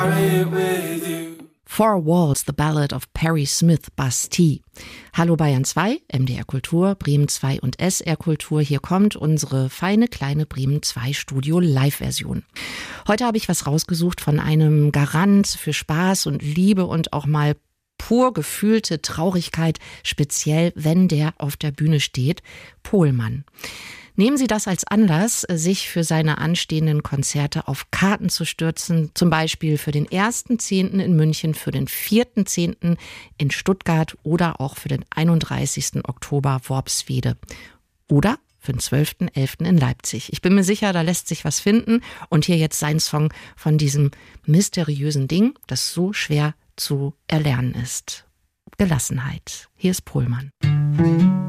Four Walls, The Ballad of Perry Smith, Bastille. Hallo Bayern 2, MDR Kultur, Bremen 2 und SR Kultur. Hier kommt unsere feine kleine Bremen 2 Studio Live-Version. Heute habe ich was rausgesucht von einem Garant für Spaß und Liebe und auch mal pur gefühlte Traurigkeit, speziell wenn der auf der Bühne steht, Pohlmann. Nehmen Sie das als Anlass, sich für seine anstehenden Konzerte auf Karten zu stürzen, zum Beispiel für den 1.10. in München, für den 4.10. in Stuttgart oder auch für den 31. Oktober Worpswede oder für den 12.11. in Leipzig. Ich bin mir sicher, da lässt sich was finden und hier jetzt sein Song von diesem mysteriösen Ding, das so schwer zu erlernen ist. Gelassenheit. Hier ist Pohlmann.